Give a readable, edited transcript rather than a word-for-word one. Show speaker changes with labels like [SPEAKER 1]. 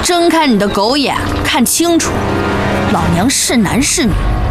[SPEAKER 1] 睁开你的狗眼，看清楚，老娘是男是女。